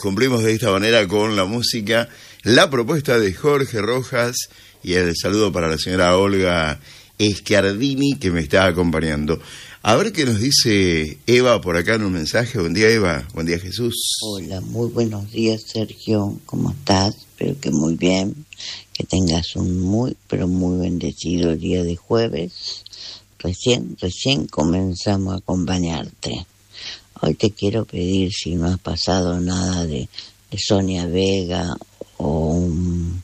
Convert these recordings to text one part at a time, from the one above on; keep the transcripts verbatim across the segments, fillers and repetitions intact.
Cumplimos de esta manera con la música, la propuesta de Jorge Rojas y el saludo para la señora Olga Escardini que me está acompañando. A ver qué nos dice Eva por acá en un mensaje. Buen día, Eva. Buen día, Jesús. Hola, muy buenos días, Sergio. ¿Cómo estás? Espero que muy bien. Que tengas un muy, pero muy bendecido día de jueves. Recién, recién comenzamos a acompañarte. Hoy te quiero pedir si no has pasado nada de, de Sonia Vega o un...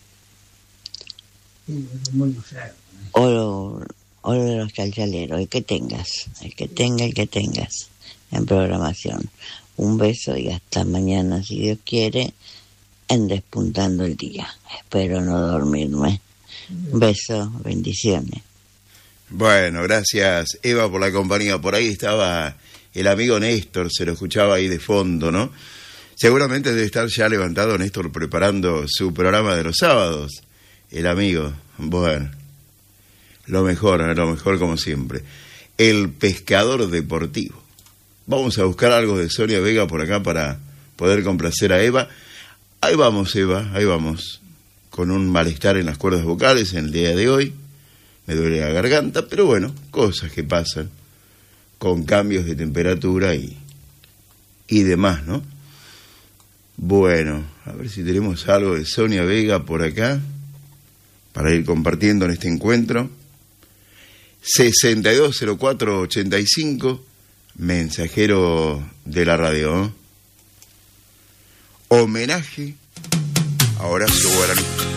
o, o de los chalchaleros, el que tengas, el que tenga, el que tengas en programación. Un beso y hasta mañana, si Dios quiere, en Despuntando el Día. Espero no dormirme. Un beso, bendiciones. Bueno, gracias, Eva, por la compañía. Por ahí estaba el amigo Néstor, se lo escuchaba ahí de fondo, ¿no? Seguramente debe estar ya levantado Néstor preparando su programa de los sábados. El amigo, bueno, lo mejor, lo mejor como siempre. El pescador deportivo. Vamos a buscar algo de Sonia Vega por acá para poder complacer a Eva. Ahí vamos, Eva, ahí vamos. Con un malestar en las cuerdas vocales en el día de hoy. Me duele la garganta, pero bueno, cosas que pasan con cambios de temperatura y, y demás, ¿no? Bueno, a ver si tenemos algo de Sonia Vega por acá para ir compartiendo en este encuentro. sesenta y dos cero cuatro ochenta y cinco, mensajero de la radio, ¿eh? Homenaje a Horacio Guaraní.